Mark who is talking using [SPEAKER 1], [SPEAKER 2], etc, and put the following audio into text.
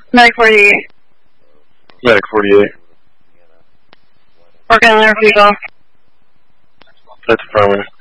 [SPEAKER 1] Medic 48.
[SPEAKER 2] Medic 48.
[SPEAKER 1] Working on their people.
[SPEAKER 2] That's affirmative.